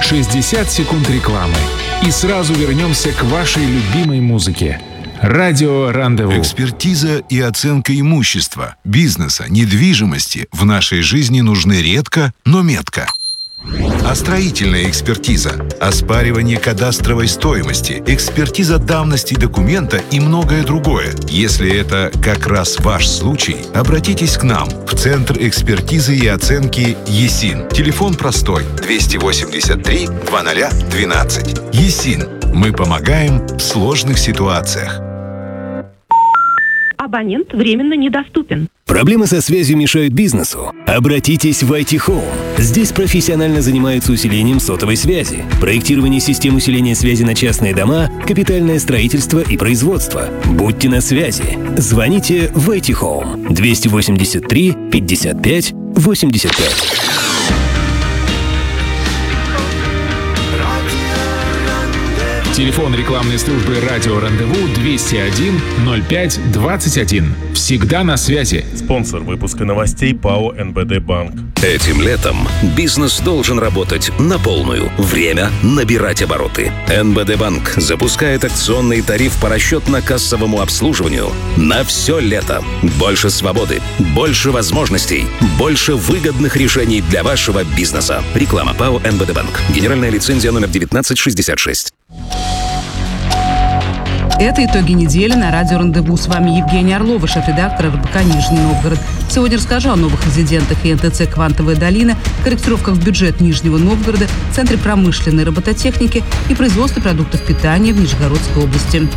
60 секунд рекламы. И сразу вернемся к вашей любимой музыке. Радио «Рандеву». Экспертиза и оценка имущества, бизнеса, недвижимости в нашей жизни нужны редко, но метко. А строительная экспертиза, оспаривание кадастровой стоимости, экспертиза давности документа и многое другое. Если это как раз ваш случай, обратитесь к нам в Центр экспертизы и оценки ЕСИН. Телефон простой 283 0012. ЕСИН. Мы помогаем в сложных ситуациях. Абонент временно недоступен. Проблемы со связью мешают бизнесу? Обратитесь в IT Home. Здесь профессионально занимаются усилением сотовой связи, проектирование систем усиления связи на частные дома, капитальное строительство и производство. Будьте на связи. Звоните в IT Home 283 55 85. Телефон рекламной службы «Радио Рандеву» 201 05 21. Всегда на связи. Спонсор выпуска новостей ПАО «НБД Банк». Этим летом бизнес должен работать на полную. Время набирать обороты. НБД Банк запускает акционный тариф по расчетно-кассовому обслуживанию на все лето. Больше свободы, больше возможностей, больше выгодных решений для вашего бизнеса. Реклама ПАО «НБД Банк». Генеральная лицензия номер 1966. Это итоги недели на радио «Рандеву». С вами Евгения Орлова, шеф-редактор РБК «Нижний Новгород». Сегодня расскажу о новых резидентах ИНТЦ «Квантовая долина», корректировках в бюджет Нижнего Новгорода, Центре промышленной робототехники и производстве продуктов питания в Нижегородской области.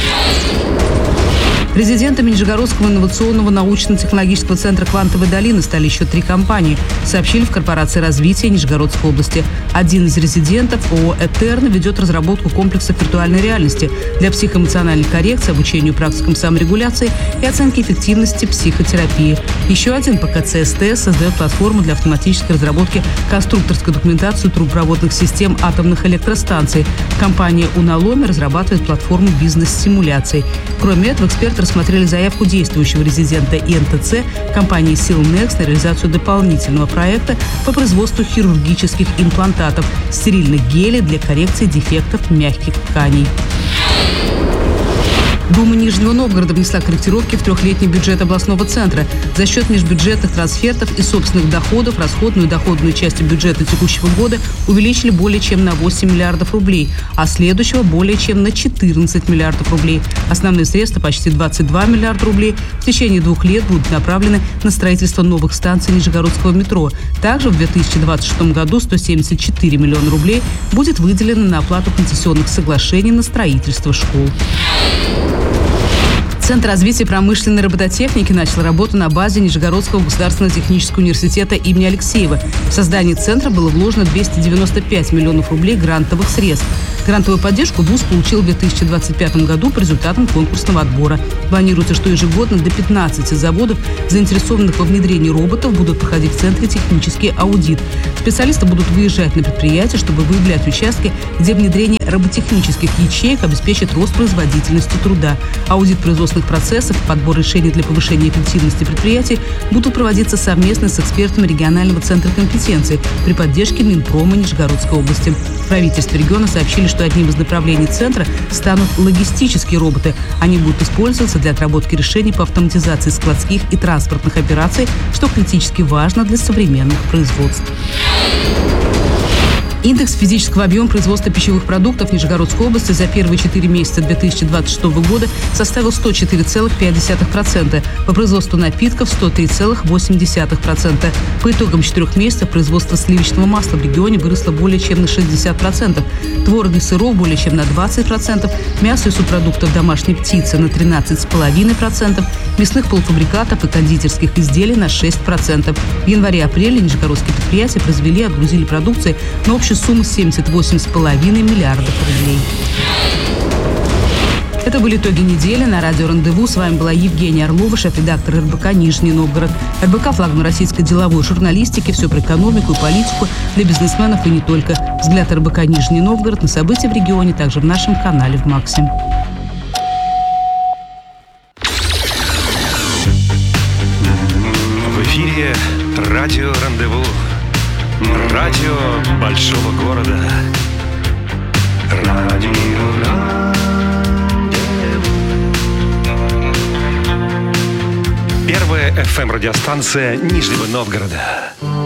Резидентами Нижегородского инновационного научно-технологического центра «Квантовая долина» стали еще 3 компании, сообщили в Корпорации развития Нижегородской области. Один из резидентов, ООО «Этерна», ведет разработку комплексов виртуальной реальности для психоэмоциональной коррекции, обучению практикам саморегуляции и оценки эффективности психотерапии. Еще один, ПКЦ СТС, создает платформу для автоматической разработки конструкторской документации трубопроводных систем атомных электростанций. Компания «Уналоми» разрабатывает платформу бизнес-симуляций. Кроме этого, эксперты рассмотрели заявку действующего резидента ИНТЦ компании «Силнекс» на реализацию дополнительного проекта по производству хирургических имплантатов, стерильных гелей для коррекции дефектов мягких тканей. Дума Нижнего Новгорода внесла корректировки в трехлетний бюджет областного центра. За счет межбюджетных трансфертов и собственных доходов расходную и доходную части бюджета текущего года увеличили более чем на 8 миллиардов рублей, а следующего более чем на 14 миллиардов рублей. Основные средства, почти 22 миллиарда рублей, в течение 2 лет будут направлены на строительство новых станций Нижегородского метро. Также в 2026 году 174 миллиона рублей будет выделено на оплату концессионных соглашений на строительство школ. Центр развития промышленной робототехники начал работу на базе Нижегородского государственного технического университета имени Алексеева. В создание центра было вложено 295 миллионов рублей грантовых средств. Грантовую поддержку ВУЗ получил в 2025 году по результатам конкурсного отбора. Планируется, что ежегодно до 15 заводов, заинтересованных во внедрении роботов, будут проходить в центре технический аудит. Специалисты будут выезжать на предприятия, чтобы выявлять участки, где внедрение роботехнических ячеек обеспечит рост производительности труда. Аудит производственных процессов, подбор решений для повышения эффективности предприятий будут проводиться совместно с экспертами регионального центра компетенции при поддержке Минпрома Нижегородской области. В правительстве региона сообщили, что одним из направлений центра станут логистические роботы. Они будут использоваться для отработки решений по автоматизации складских и транспортных операций, что критически важно для современных производств. Индекс физического объема производства пищевых продуктов Нижегородской области за первые 4 месяца 2026 года составил 104,5%, по производству напитков 103,8%. По итогам 4 месяцев производство сливочного масла в регионе выросло более чем на 60%, творога и сыров более чем на 20%, мяса и субпродуктов домашней птицы на 13,5%, мясных полуфабрикатов и кондитерских изделий на 6%. В январе-апреле нижегородские предприятия произвели и отгрузили продукции на общую сумму 78,5 миллиардов рублей. Это были итоги недели на радио «Рандеву». С вами была Евгения Орлова, шеф-редактор РБК «Нижний Новгород». РБК – флагман российской деловой журналистики, все про экономику и политику для бизнесменов и не только. Взгляд РБК «Нижний Новгород» на события в регионе также в нашем канале в МАКСе. В эфире радио «Рандеву». Радио большого города. Первая FM-радиостанция Нижнего Новгорода.